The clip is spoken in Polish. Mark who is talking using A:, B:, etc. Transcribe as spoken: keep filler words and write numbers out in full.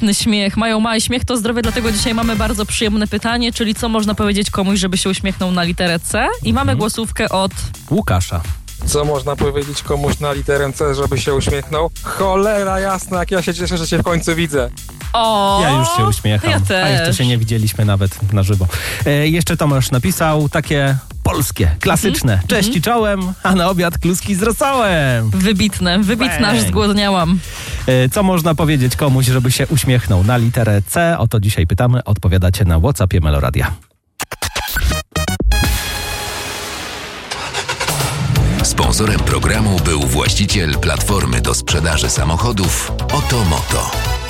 A: Wybitny śmiech. Mają mały śmiech, to zdrowie, dlatego dzisiaj mamy bardzo przyjemne pytanie, czyli co można powiedzieć komuś, żeby się uśmiechnął na literę C? I mamy głosówkę od
B: Łukasza.
C: Co można powiedzieć komuś na literę C, żeby się uśmiechnął? Cholera jasna, jak ja się cieszę, że się w końcu widzę.
A: O,
B: Ja już się uśmiecham.
A: Ja też.
B: A jeszcze się nie widzieliśmy nawet na żywo. E, jeszcze Tomasz napisał takie polskie, klasyczne. Mm-hmm. Cześć i czołem, a na obiad kluski z rosołem.
A: Wybitne, wybitne, aż zgłodniałam.
B: E, co można powiedzieć komuś, żeby się uśmiechnął na literę C? O to dzisiaj pytamy, odpowiadacie na WhatsAppie Meloradia.
D: Sponsorem programu był właściciel platformy do sprzedaży samochodów Oto Moto.